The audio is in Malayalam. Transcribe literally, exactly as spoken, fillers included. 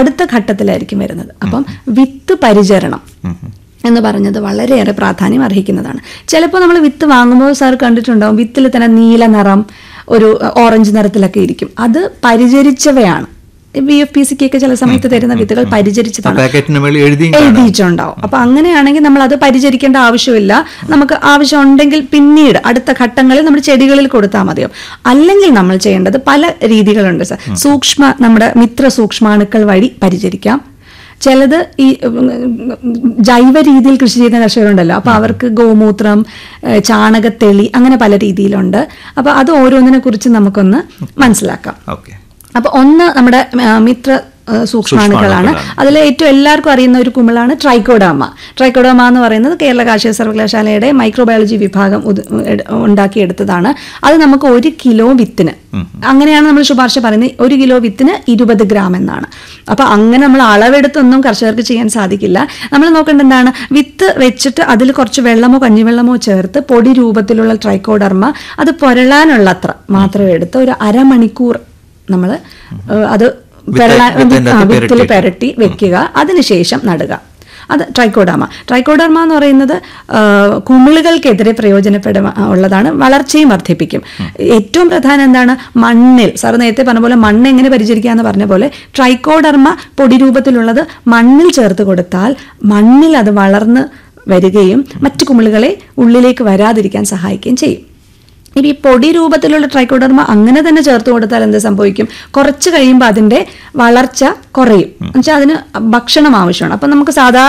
അടുത്ത ഘട്ടത്തിലായിരിക്കും വരുന്നത്. അപ്പം വിത്ത് പരിചരണം എന്ന് പറഞ്ഞത് വളരെയേറെ പ്രാധാന്യം അർഹിക്കുന്നതാണ്. ചിലപ്പോൾ നമ്മൾ വിത്ത് വാങ്ങുമ്പോൾ സാർ കണ്ടിട്ടുണ്ടാവും, വിത്തിൽ തന്നെ നീല നിറം, ഒരു ഓറഞ്ച് നിറത്തിലൊക്കെ ഇരിക്കും. അത് പരിചരിച്ചവയാണ്. ബി എഫ് പി സിക്കൊക്കെ ചില സമയത്ത് തരുന്ന വിത്തുകൾ പരിചരിച്ചതാണ്, എഴുതിയിട്ടുണ്ടാവും. അപ്പൊ അങ്ങനെയാണെങ്കിൽ നമ്മൾ അത് പരിചരിക്കേണ്ട ആവശ്യമില്ല. നമുക്ക് ആവശ്യം ഉണ്ടെങ്കിൽ പിന്നീട് അടുത്ത ഘട്ടങ്ങളിൽ നമ്മൾ ചെടികളിൽ കൊടുത്താൽ മതിയാവും. അല്ലെങ്കിൽ നമ്മൾ ചെയ്യേണ്ടത് പല രീതികളുണ്ട് സാർ. സൂക്ഷ്മ നമ്മുടെ മിത്ര സൂക്ഷ്മാണുക്കൾ വഴി പരിചരിക്കാം. ചിലത് ഈ ജൈവ രീതിയിൽ കൃഷി ചെയ്യുന്ന കർഷകരുണ്ടല്ലോ, അപ്പോൾ അവർക്ക് ഗോമൂത്രം, ചാണകത്തെളി, അങ്ങനെ പല രീതിയിലുണ്ട്. അപ്പോൾ അത് ഓരോന്നിനെ കുറിച്ച് നമുക്കൊന്ന് മനസ്സിലാക്കാം. അപ്പോൾ ഒന്ന് നമ്മുടെ മിത്ര സൂക്ഷ്മാണുക്കളാണ്. അതിൽ ഏറ്റവും എല്ലാവർക്കും അറിയുന്ന ഒരു കുമിളാണ് ട്രൈക്കോഡർമ. ട്രൈക്കോഡർമ എന്ന് പറയുന്നത് കേരള കാർഷിക സർവകലാശാലയുടെ മൈക്രോബയോളജി വിഭാഗം ഉണ്ടാക്കിയെടുത്തതാണ്. അത് നമുക്ക് ഒരു കിലോ വിത്തിന്, അങ്ങനെയാണ് നമ്മൾ ശുപാർശ പറയുന്നത്, ഒരു കിലോ വിത്തിന് ഇരുപത് ഗ്രാം എന്നാണ്. അപ്പോൾ അങ്ങനെ നമ്മൾ അളവെടുത്തൊന്നും കർഷകർക്ക് ചെയ്യാൻ സാധിക്കില്ല. നമ്മൾ നോക്കേണ്ടത് എന്താണ്, വിത്ത് വെച്ചിട്ട് അതിൽ കുറച്ച് വെള്ളമോ കഞ്ഞിവെള്ളമോ ചേർത്ത് പൊടി രൂപത്തിലുള്ള ട്രൈക്കോഡർമ അത് പുരളാനുള്ളത്ര മാത്രം എടുത്ത് ഒരു അരമണിക്കൂർ നമ്മൾ അത് വിത്തിൽ പെരട്ടി വെക്കുക. അതിനുശേഷം നടുക. അത് ട്രൈക്കോഡർമ. ട്രൈക്കോഡർമ എന്ന് പറയുന്നത് കുമിളുകൾക്കെതിരെ പ്രയോജനപ്പെടുക ഉള്ളതാണ്, വളർച്ചയും വർദ്ധിപ്പിക്കും. ഏറ്റവും പ്രധാനം എന്താണ്, മണ്ണിൽ സാർ നേരത്തെ പറഞ്ഞ പോലെ മണ്ണ് എങ്ങനെ പരിചരിക്കുക എന്ന് പറഞ്ഞ പോലെ ട്രൈക്കോഡർമ പൊടി രൂപത്തിലുള്ളത് മണ്ണിൽ ചേർത്ത് കൊടുത്താൽ മണ്ണിൽ അത് വളർന്ന് വരികയും മറ്റു കുമിളുകളെ ഉള്ളിലേക്ക് വരാതിരിക്കാൻ സഹായിക്കുകയും ചെയ്യും. ഇനി ഈ പൊടി രൂപത്തിലുള്ള ട്രൈക്കോഡർമ അങ്ങനെ തന്നെ ചേർത്ത് കൊടുത്താൽ എന്ത് സംഭവിക്കും, കുറച്ച് കഴിയുമ്പോൾ അതിൻ്റെ വളർച്ച കുറയും. എന്നുവെച്ചാൽ അതിന് ഭക്ഷണം ആവശ്യമാണ്. അപ്പം നമുക്ക് സാധാരണ